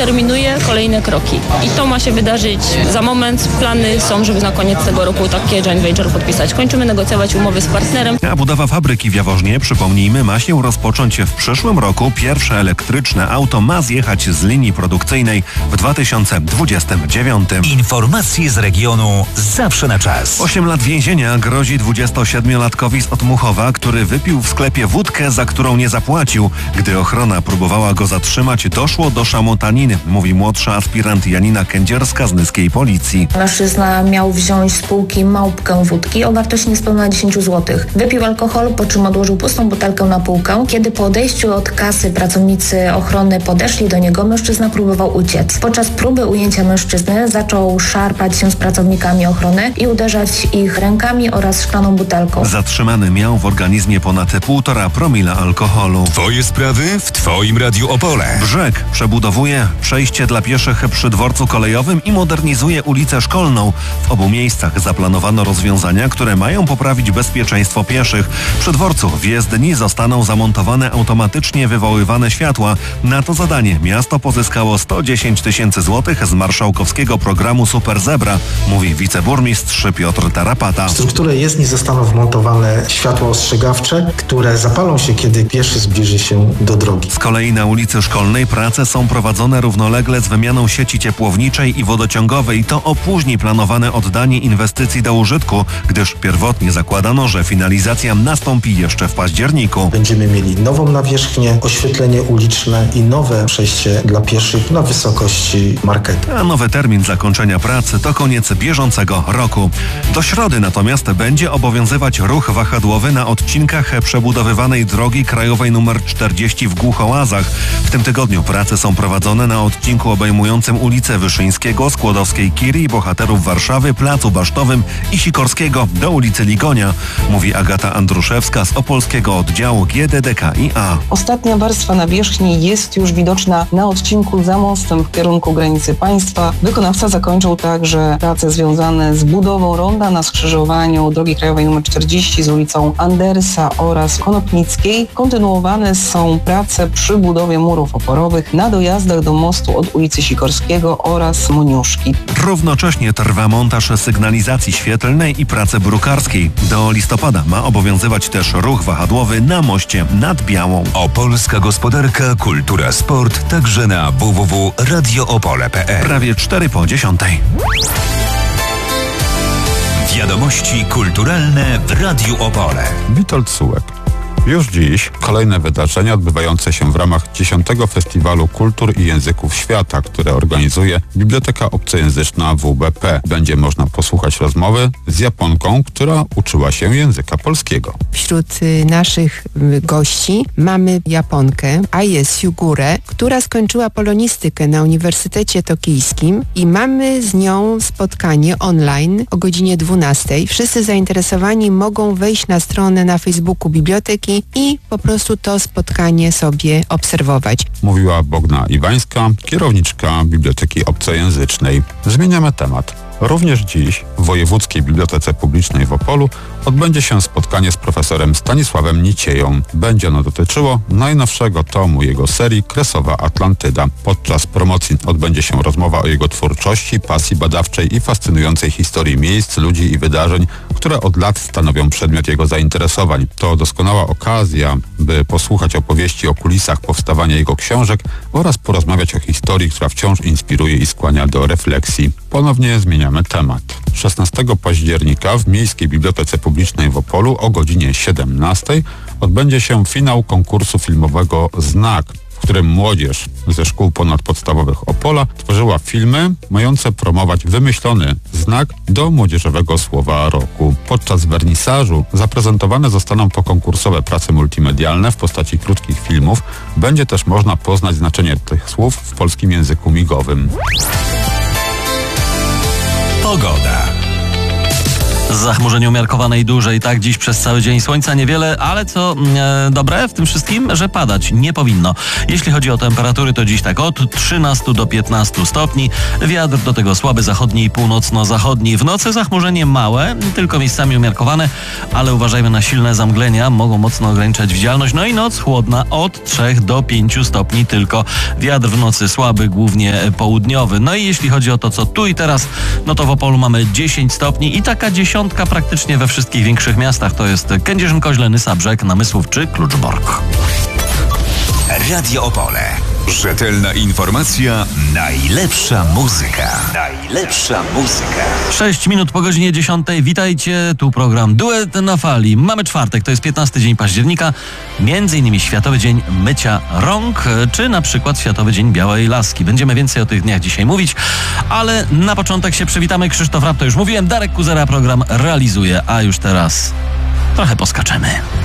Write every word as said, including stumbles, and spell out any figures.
determinuje kolejne kroki. I to ma się wydarzyć za moment. Plany są, żeby na koniec tego roku takie joint venture podpisać. Kończymy negocjować umowy z partnerem. A budowa fabryki w Jaworznie, przypomnijmy, ma się rozpocząć w przyszłym roku. Pierwsze elektryczne auto ma zjechać z linii produkcyjnej w dwa tysiące dwudziestym dziewiątym. Informacje z regionu zawsze na czas. Osiem lat więzienia grozi dwudziestosiedmiolatkowi z Otmuchowa, który wypił w sklepie wódkę, za którą nie zapłacił. Gdy ochrona próbowała go zatrzymać, doszło do szamotaniny, mówi młodsza aspirant Janina Kędzierska z nyskiej policji. Mężczyzna miał wziąć z półki małpkę wódki o wartości niespełna dziesięć złotych. Wypił alkohol, po czym odłożył pustą butelkę na półkę. Kiedy po odejściu od kasy pracownicy ochrony podeszli do niego, mężczyzna próbował uciec. Podczas próby ujęcia mężczyzny zaczął szarpać się z pracownikami ochrony i uderzać ich rękami oraz szklaną butelką. Zatrzymany miał w organizmie ponad półtora promila alkoholu. Twoje sprawy w Twoim Radiu Opole. Brzeg przebudowuje przejście dla pieszych przy dworcu kolejowym i modernizuje ulicę Szkolną. W obu miejscach zaplanowano rozwiązania, które mają poprawić bezpieczeństwo pieszych. Przy dworcu w jezdni zostaną zamontowane automatycznie wywoływane światła. Na to zadanie miasto pozyskało sto dziesięć tysięcy złotych z marszałkowskiego programu Super Zebra, mówi wiceburmistrz Piotr Tarapata. W strukturze jezdni zostaną wmontowane światła ostrzegawcze, które zapalą się, kiedy pieszy zbliży się do drogi. Z kolei na ulicy Szkolnej prace są prowadzone równolegle z wymianą sieci ciepłowniczej i wodociągowej. To opóźni planowane oddanie inwestycji do użytku, gdyż pierwotnie zakładano, że finalizacja nastąpi jeszcze w październiku. Będziemy mieli nową nawierzchnię, oświetlenie uliczne i nowe przejście dla pieszych na wysokości marketu. A nowy termin zakończenia pracy to koniec bieżącego roku. Do środy natomiast będzie obowiązywać ruch wahadłowy na odcinkach przebudowywanej drogi krajowej nr czterdzieści w Głuchołazach. W tym tygodniu prace są prowadzone na odcinku obejmującym ulicę Wyszyńskiego, Skłodowskiej-Curie, Bohaterów Warszawy, Placu Basztowym i Sikorskiego do ulicy Ligonia, mówi Agata Andruszewska z opolskiego oddziału G D D K I A. Ostatnia warstwa nawierzchni jest już widoczna na odcinku za mostem w kierunku granicy państwa. Wykonawca zakończył także prace związane z budową ronda na skrzyżowaniu drogi krajowej nr czterdzieści z ulicą Andersa oraz Konopnickiej. Kontynuowane są prace przy budowie murów oporowych na dojazdach do mostu od ulicy Sikorskiego oraz Moniuszki. Równocześnie trwa montaż sygnalizacji świetlnej i pracy brukarskiej. Do listopada ma obowiązywać też ruch wahadłowy na moście nad Białą. Opolska gospodarka, kultura, sport, także na w w w kropka radio opole kropka p l. Prawie cztery po dziesiątej. Wiadomości kulturalne w Radiu Opole. Witold Sułek. Już dziś kolejne wydarzenia odbywające się w ramach dziesiątego Festiwalu Kultur i Języków Świata, które organizuje Biblioteka Obcojęzyczna W B P. Będzie można posłuchać rozmowy z Japonką, która uczyła się języka polskiego. Wśród y, naszych y, gości mamy Japonkę Aie Sugure, która skończyła polonistykę na Uniwersytecie Tokijskim i mamy z nią spotkanie online o godzinie dwunastej. Wszyscy zainteresowani mogą wejść na stronę na Facebooku Biblioteki i po prostu to spotkanie sobie obserwować. Mówiła Bogna Iwańska, kierowniczka Biblioteki Obcojęzycznej. Zmieniamy temat. Również dziś w Wojewódzkiej Bibliotece Publicznej w Opolu odbędzie się spotkanie z profesorem Stanisławem Nicieją. Będzie ono dotyczyło najnowszego tomu jego serii Kresowa Atlantyda. Podczas promocji odbędzie się rozmowa o jego twórczości, pasji badawczej i fascynującej historii miejsc, ludzi i wydarzeń, które od lat stanowią przedmiot jego zainteresowań. To doskonała okazja, by posłuchać opowieści o kulisach powstawania jego książek oraz porozmawiać o historii, która wciąż inspiruje i skłania do refleksji. Ponownie zmieniamy temat. szesnastego października w Miejskiej Bibliotece Publicznej w Opolu o godzinie siedemnastej odbędzie się finał konkursu filmowego Znak, w którym młodzież ze szkół ponadpodstawowych Opola tworzyła filmy mające promować wymyślony znak do młodzieżowego słowa roku. Podczas wernisażu zaprezentowane zostaną pokonkursowe prace multimedialne w postaci krótkich filmów. Będzie też można poznać znaczenie tych słów w polskim języku migowym. Pogoda. Zachmurzenie umiarkowane i duże i tak dziś przez cały dzień słońca niewiele, ale co e, dobre w tym wszystkim, że padać nie powinno. Jeśli chodzi o temperatury, to dziś tak od trzynastu do piętnastu stopni. Wiatr do tego słaby zachodni i północno-zachodni. W nocy zachmurzenie małe, tylko miejscami umiarkowane, ale uważajmy na silne zamglenia, mogą mocno ograniczać widzialność. No i noc chłodna od trzech do pięciu stopni tylko. Wiatr w nocy słaby, głównie południowy. No i jeśli chodzi o to, co tu i teraz, no to w Opolu mamy dziesięć stopni i taka dziesiątka praktycznie we wszystkich większych miastach. To jest Kędzierzyn-Koźle, Nysa, Brzeg, Namysłów czy Kluczbork. Radio Opole. Rzetelna informacja, najlepsza muzyka. Najlepsza muzyka. Sześć minut po godzinie dziesiątej. Witajcie, tu program Duet na Fali. Mamy czwartek, to jest piętnasty dzień października. Między innymi Światowy Dzień Mycia Rąk, czy na przykład Światowy Dzień Białej Laski. Będziemy więcej o tych dniach dzisiaj mówić, ale na początek się przywitamy. Krzysztof Rapp, to już mówiłem, Darek Kuzera program realizuje, a już teraz trochę poskaczemy.